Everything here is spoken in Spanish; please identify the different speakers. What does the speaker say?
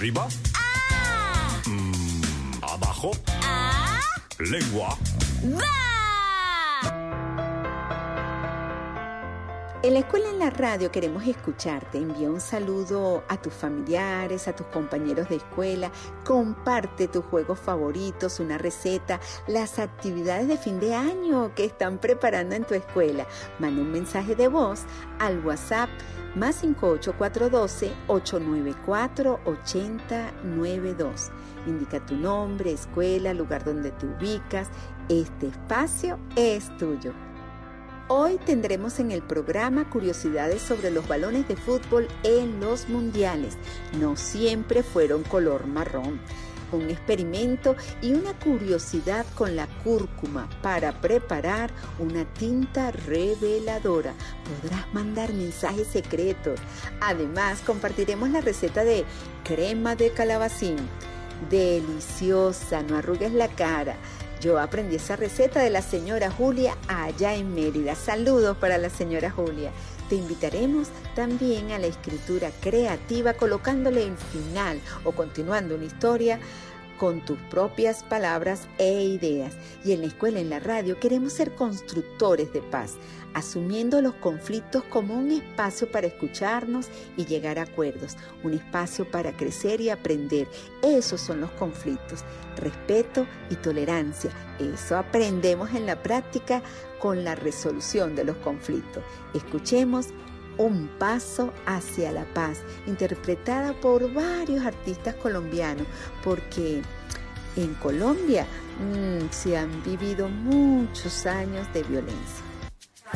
Speaker 1: Arriba. Abajo. Lengua.
Speaker 2: En la escuela, en la radio, queremos escucharte. Envía un saludo a tus familiares, a tus compañeros de escuela. Comparte tus juegos favoritos, una receta, las actividades de fin de año que están preparando en tu escuela. Manda un mensaje de voz al WhatsApp +58 412 894 8092. Indica tu nombre, escuela, lugar donde te ubicas. Este espacio es tuyo. Hoy tendremos en el programa curiosidades sobre los balones de fútbol en los mundiales. No siempre fueron color marrón. Un experimento y una curiosidad con la cúrcuma para preparar una tinta reveladora. Podrás mandar mensajes secretos. Además, compartiremos la receta de crema de calabacín. Deliciosa, no arrugues la cara. Yo aprendí esa receta de la señora Julia allá en Mérida. Saludos para la señora Julia. Te invitaremos también a la escritura creativa colocándole el final o continuando una historia con tus propias palabras e ideas. Y en la escuela, en la radio, queremos ser constructores de paz, asumiendo los conflictos como un espacio para escucharnos y llegar a acuerdos, un espacio para crecer y aprender. Esos son los conflictos, respeto y tolerancia. Eso aprendemos en la práctica con la resolución de los conflictos. Escuchemos Un paso hacia la paz, interpretada por varios artistas colombianos, porque en Colombia se han vivido muchos años de violencia.